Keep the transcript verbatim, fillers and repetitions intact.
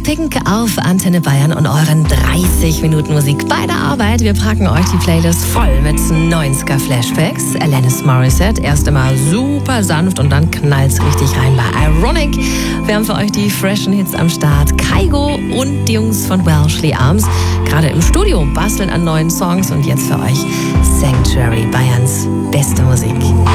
Pink auf Antenne Bayern und euren dreißig Minuten Musik bei der Arbeit. Wir packen euch die Playlist voll mit neunziger Flashbacks. Alanis Morissette, erst immer super sanft und dann knallt's richtig rein bei Ironic. Wir haben für euch die freshen Hits am Start. Kygo und die Jungs von Welshly Arms. Gerade im Studio basteln an neuen Songs und jetzt für euch Sanctuary, Bayerns beste Musik.